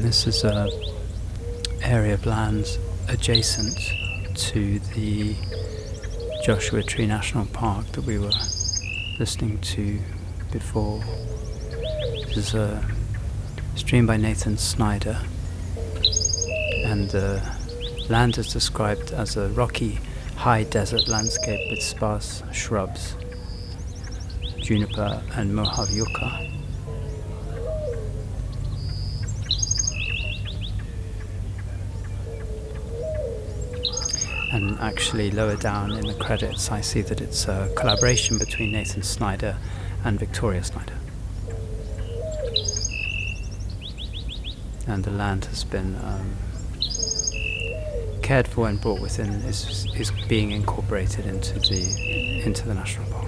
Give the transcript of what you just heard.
This is a area of land adjacent to the Joshua Tree National Park that we were listening to before. This is a stream by Nathan Snyder, and the land is described as a rocky, high desert landscape with sparse shrubs, juniper and Mojave yucca. And actually lower down in the credits I see that it's a collaboration between Nathan Snyder and Victoria Snyder. And the land has been cared for and brought within, is being incorporated into the national park.